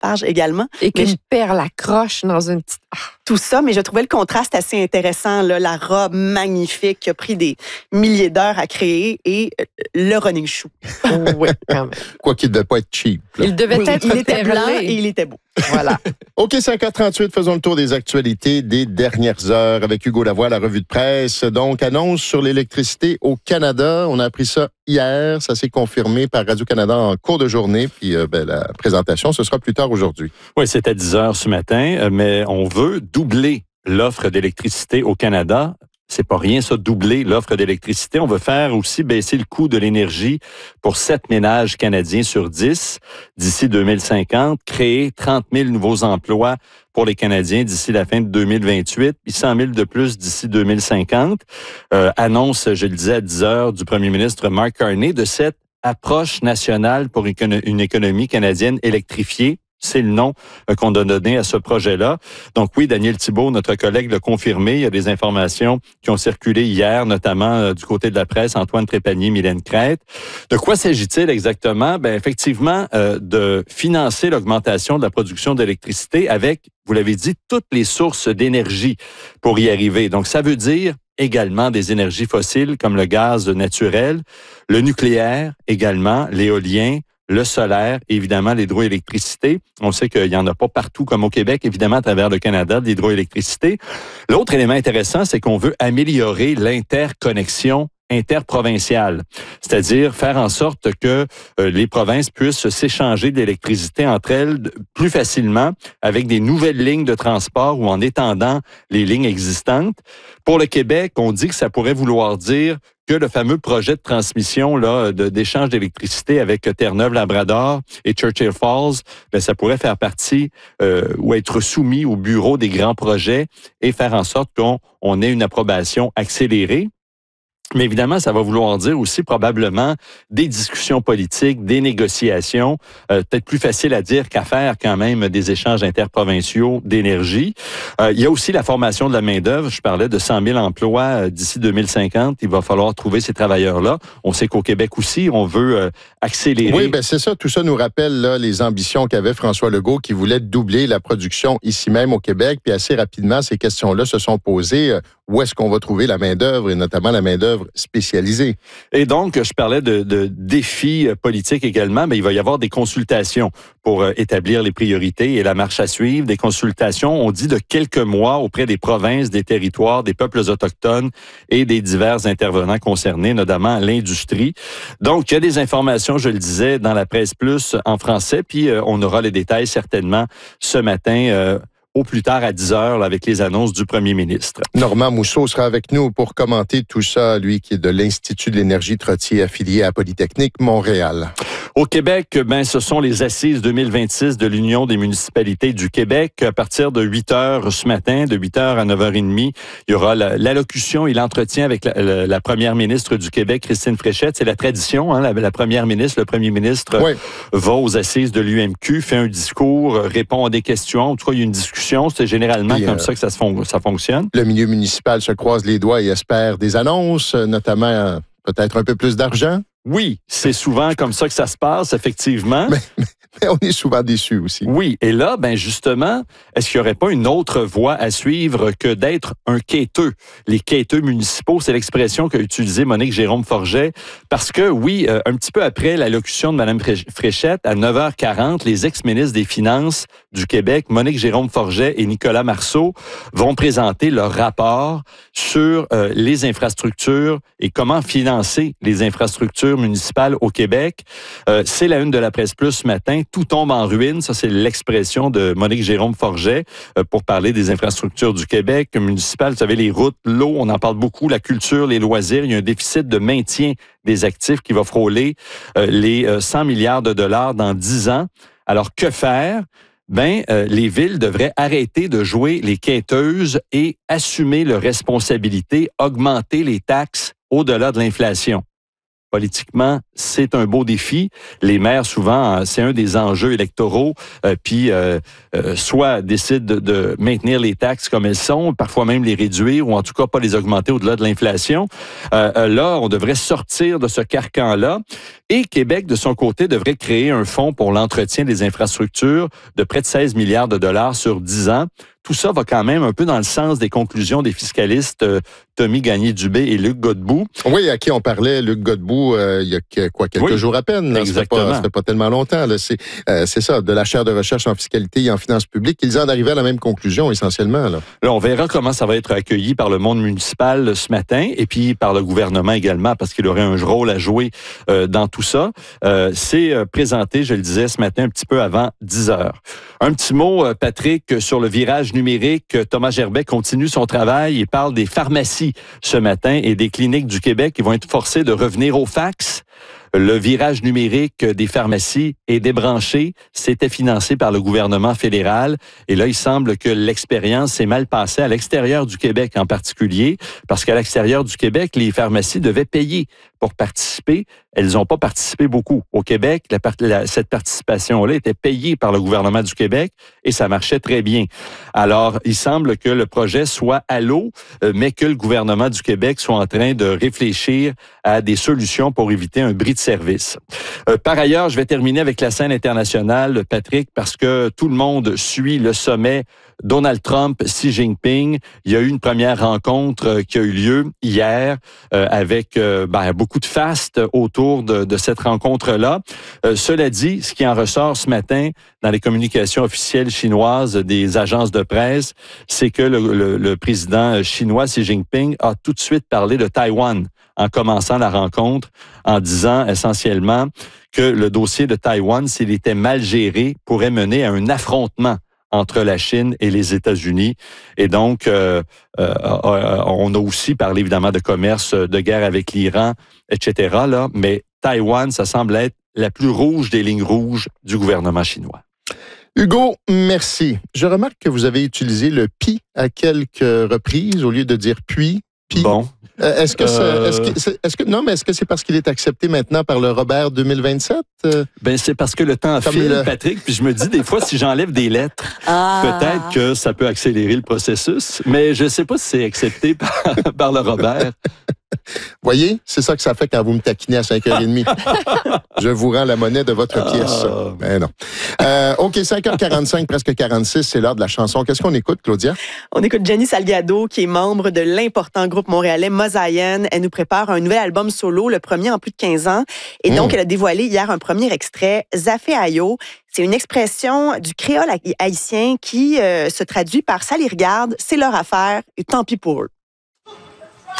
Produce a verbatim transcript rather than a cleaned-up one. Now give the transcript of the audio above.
page également. Et qu'une je... perle accroche dans une petite... Ah. Tout ça, mais je trouvais le contraste assez intéressant, là, la robe magnifique qui a pris des milliers d'heures à créer et le running shoe. Oui, quand même. Quoi qu'il ne devait pas être cheap. Là. Il devait oui, être il était perlé. blanc et il était beau. Voilà. OK, cinq heures trente-huit, faisons le tour des actualités des dernières heures avec Hugo Lavoie, la revue de presse. Donc, annonce sur l'électricité au Canada. On a appris ça hier. Ça s'est confirmé par Radio-Canada en cours de journée. Puis, euh, ben, la présentation, ce sera plus tard aujourd'hui. Oui, c'est à dix heures ce matin, mais on veut doubler l'offre d'électricité au Canada. C'est pas rien, ça, doubler l'offre d'électricité. On veut faire aussi baisser le coût de l'énergie pour sept ménages canadiens sur dix d'ici deux mille cinquante, créer trente mille nouveaux emplois pour les Canadiens d'ici la fin de deux mille vingt-huit, puis cent mille de plus d'ici deux mille cinquante. Euh, annonce, je le disais à dix heures, du premier ministre Mark Carney de cette approche nationale pour une économie canadienne électrifiée. C'est le nom qu'on a donné à ce projet-là. Donc oui, Daniel Thibault, notre collègue, l'a confirmé. Il y a des informations qui ont circulé hier, notamment euh, du côté de la presse, Antoine Trépanier, Mylène Crête. De quoi s'agit-il exactement? Ben effectivement, euh, de financer l'augmentation de la production d'électricité avec, vous l'avez dit, toutes les sources d'énergie pour y arriver. Donc ça veut dire également des énergies fossiles comme le gaz naturel, le nucléaire également, l'éolien, le solaire, évidemment l'hydroélectricité. On sait qu'il n'y en a pas partout comme au Québec, évidemment à travers le Canada, de l'hydroélectricité. L'autre élément intéressant, c'est qu'on veut améliorer l'interconnexion interprovinciale, c'est-à-dire faire en sorte que euh, les provinces puissent s'échanger de l'électricité entre elles plus facilement avec des nouvelles lignes de transport ou en étendant les lignes existantes. Pour le Québec, on dit que ça pourrait vouloir dire que le fameux projet de transmission là, de, d'échange d'électricité avec Terre-Neuve-Labrador et Churchill Falls, bien, ça pourrait faire partie euh, ou être soumis au bureau des grands projets et faire en sorte qu'on on ait une approbation accélérée. Mais évidemment, ça va vouloir dire aussi probablement des discussions politiques, des négociations, euh, peut-être plus facile à dire qu'à faire quand même des échanges interprovinciaux d'énergie. Euh, il y a aussi la formation de la main-d'œuvre. Je parlais de cent mille emplois euh, d'ici deux mille cinquante. Il va falloir trouver ces travailleurs-là. On sait qu'au Québec aussi, on veut euh, accélérer. Oui, ben c'est ça. Tout ça nous rappelle là, les ambitions qu'avait François Legault qui voulait doubler la production ici même au Québec. Puis assez rapidement, ces questions-là se sont posées. Euh, où est-ce qu'on va trouver la main-d'œuvre et notamment la main-d'œuvre spécialisée? Et donc, je parlais de, de défis politiques également, mais il va y avoir des consultations pour euh, établir les priorités et la marche à suivre. Des consultations, on dit, de quelques mois auprès des provinces, des territoires, des peuples autochtones et des divers intervenants concernés, notamment l'industrie. Donc, il y a des informations, je le disais, dans la presse plus en français, puis euh, on aura les détails certainement ce matin euh, au plus tard à dix heures là, avec les annonces du premier ministre. Normand Mousseau sera avec nous pour commenter tout ça, lui qui est de l'Institut de l'énergie Trottier affilié à Polytechnique Montréal. Au Québec, ben, ce sont les assises deux mille vingt-six de l'Union des municipalités du Québec. À partir de huit heures ce matin, de huit heures à neuf heures trente, il y aura la, l'allocution et l'entretien avec la, la, la première ministre du Québec, Christine Fréchette. C'est la tradition, hein, la, la première ministre, le premier ministre oui. va aux assises de l'U M Q, fait un discours, répond à des questions. En tout cas, il y a une discussion. C'est généralement Puis, comme euh, ça que ça, se fon- ça fonctionne. Le milieu municipal se croise les doigts et espère des annonces, notamment euh, peut-être un peu plus d'argent. Oui, c'est souvent comme ça que ça se passe, effectivement. Mais, mais, mais on est souvent déçus aussi. Oui, et là, ben justement, est-ce qu'il n'y aurait pas une autre voie à suivre que d'être un quêteux? Les quêteux municipaux, c'est l'expression qu'a utilisée Monique Jérôme Forget, parce que, oui, euh, un petit peu après l'allocution de Mme Fréchette, à neuf heures quarante, les ex-ministres des Finances du Québec, Monique Jérôme Forget et Nicolas Marceau, vont présenter leur rapport sur euh, les infrastructures et comment financer les infrastructures municipales au Québec. Euh, c'est la une de la presse plus ce matin. Tout tombe en ruine. Ça, c'est l'expression de Monique Jérôme Forget euh, pour parler des infrastructures du Québec municipales. Vous savez, les routes, l'eau, on en parle beaucoup, la culture, les loisirs. Il y a un déficit de maintien des actifs qui va frôler euh, les euh, cent milliards de dollars dans dix ans. Alors, que faire? Ben, euh, les villes devraient arrêter de jouer les quêteuses et assumer leurs responsabilités, augmenter les taxes au-delà de l'inflation. politiquement, c'est un beau défi. Les maires, souvent, c'est un des enjeux électoraux, euh, puis euh, euh, soit décident de, de maintenir les taxes comme elles sont, parfois même les réduire, ou en tout cas pas les augmenter au-delà de l'inflation. Euh, euh, là, on devrait sortir de ce carcan-là. Et Québec, de son côté, devrait créer un fonds pour l'entretien des infrastructures de près de seize milliards de dollars sur dix ans. Tout ça va quand même un peu dans le sens des conclusions des fiscalistes euh, Tommy Gagné-Dubé et Luc Godbout. Oui, à qui on parlait, Luc Godbout, euh, il y a quoi, quelques oui, jours à peine. Là, exactement. Ça fait pas, ça fait pas tellement longtemps. Là. C'est, euh, c'est ça, de la chaire de recherche en fiscalité et en finances publiques. Ils en arrivaient à la même conclusion, essentiellement. Là. Là, on verra comment ça va être accueilli par le monde municipal ce matin et puis par le gouvernement également, parce qu'il aurait un rôle à jouer euh, dans tout ça. Euh, c'est euh, présenté, je le disais ce matin, un petit peu avant dix heures. Un petit mot, euh, Patrick, sur le virage numérique. Thomas Gerbet continue son travail et parle des pharmacies ce matin et des cliniques du Québec qui vont être forcées de revenir au fax. Le virage numérique des pharmacies est débranché. C'était financé par le gouvernement fédéral. Et là, il semble que l'expérience s'est mal passée à l'extérieur du Québec en particulier, parce qu'à l'extérieur du Québec, les pharmacies devaient payer pour participer. Elles n'ont pas participé beaucoup. Au Québec, la, la, cette participation-là était payée par le gouvernement du Québec et ça marchait très bien. Alors, il semble que le projet soit à l'eau, mais que le gouvernement du Québec soit en train de réfléchir à des solutions pour éviter un bris de service. Euh, par ailleurs, je vais terminer avec la scène internationale, Patrick, parce que tout le monde suit le sommet Donald Trump, Xi Jinping. Il y a eu une première rencontre euh, qui a eu lieu hier euh, avec euh, ben, beaucoup de faste autour de, de cette rencontre-là. Euh, cela dit, ce qui en ressort ce matin dans les communications officielles chinoises des agences de presse, c'est que le, le, le président chinois Xi Jinping a tout de suite parlé de Taïwan en commençant la rencontre, en disant essentiellement que le dossier de Taïwan, s'il était mal géré, pourrait mener à un affrontement entre la Chine et les États-Unis. Et donc, euh, euh, on a aussi parlé évidemment de commerce, de guerre avec l'Iran, et cetera. Là, mais Taïwan, ça semble être la plus rouge des lignes rouges du gouvernement chinois. Hugo, merci. Je remarque que vous avez utilisé le « pi » à quelques reprises au lieu de dire « puis ». Puis, bon. Euh, est-ce que, euh... est-ce que, est-ce que non, mais est-ce que c'est parce qu'il est accepté maintenant par le Robert deux mille vingt-sept? Euh... Ben c'est parce que le temps Comme file, le... Patrick. Puis je me dis des fois si j'enlève des lettres, ah. peut-être que ça peut accélérer le processus. Mais je ne sais pas si c'est accepté par, par le Robert. Voyez, c'est ça que ça fait quand vous me taquinez à cinq heures trente. Je vous rends la monnaie de votre pièce. Ah. Ben non. Euh, OK, cinq heures quarante-cinq, presque quarante-six, c'est l'heure de la chanson. Qu'est-ce qu'on écoute, Claudia? On écoute Jenny Salgado, qui est membre de l'important groupe montréalais Mosaïen. Elle nous prépare un nouvel album solo, le premier en plus de quinze ans. Et donc, mmh. elle a dévoilé hier un premier extrait, Zafé Ayo. C'est une expression du créole haïtien qui euh, se traduit par « ça les regarde, c'est leur affaire et tant pis pour eux ».